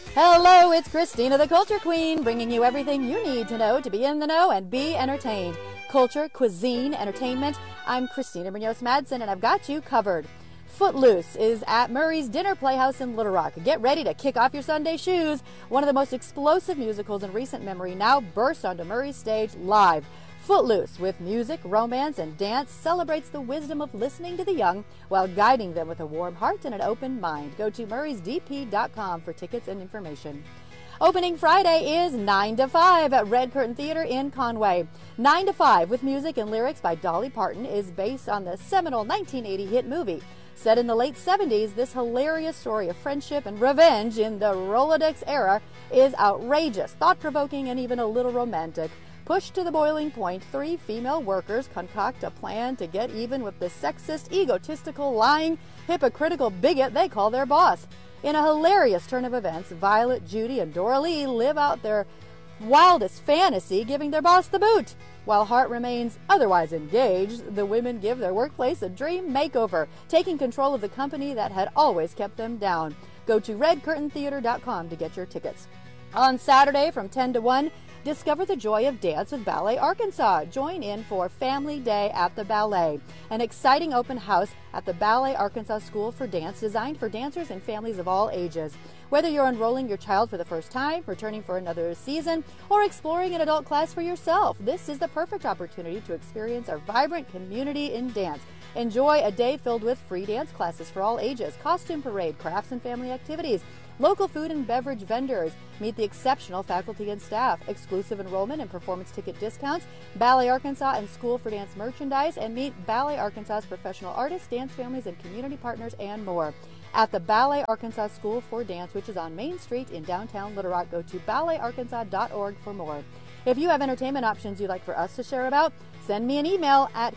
Hello, it's Christina the Culture Queen, bringing you everything you need to know to be in the know and be entertained. Culture, cuisine, entertainment. I'm Christina Munoz-Madsen, and I've got you covered. Footloose is at Murray's Dinner Playhouse in Little Rock. Get ready to kick off your Sunday shoes. One of the most explosive musicals in recent memory now bursts onto Murray's stage live. Footloose, with music, romance, and dance, celebrates the wisdom of listening to the young while guiding them with a warm heart and an open mind. Go to murraysdp.com for tickets and information. Opening Friday is 9 to 5 at Red Curtain Theater in Conway. 9 to 5, with music and lyrics by Dolly Parton, is based on the seminal 1980 hit movie. Set in the late 70s, this hilarious story of friendship and revenge in the Rolodex era is outrageous, thought-provoking, and even a little romantic. Pushed to the boiling point, 3 female workers concoct a plan to get even with the sexist, egotistical, lying, hypocritical bigot they call their boss. In a hilarious turn of events, Violet, Judy, and Dora Lee live out their wildest fantasy, giving their boss the boot. While Hart remains otherwise engaged, the women give their workplace a dream makeover, taking control of the company that had always kept them down. Go to redcurtaintheater.com to get your tickets. On Saturday from 10 to 1, discover the joy of dance with Ballet Arkansas. Join in for Family Day at the Ballet, an exciting open house at the Ballet Arkansas School for Dance designed for dancers and families of all ages. Whether you're enrolling your child for the first time, returning for another season, or exploring an adult class for yourself, this is the perfect opportunity to experience our vibrant community in dance. Enjoy a day filled with free dance classes for all ages, costume parade, crafts and family activities, local food and beverage vendors, meet the exceptional faculty and staff, exclusive enrollment and performance ticket discounts, Ballet Arkansas and School for Dance merchandise, and meet Ballet Arkansas's professional artists, dance families, and community partners, and more. At the Ballet Arkansas School for Dance, which is on Main Street in downtown Little Rock, go to balletarkansas.org for more. If you have entertainment options you'd like for us to share about, send me an email at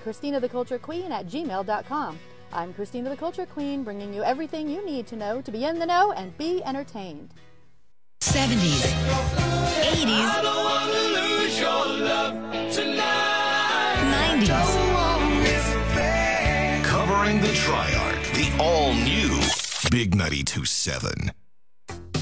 christinatheculturequeen@gmail.com. I'm Christina the Culture Queen, bringing you everything you need to know to be in the know and be entertained. 70s, 80s, 90s. Covering the Triarch, the all-new Big 92.7.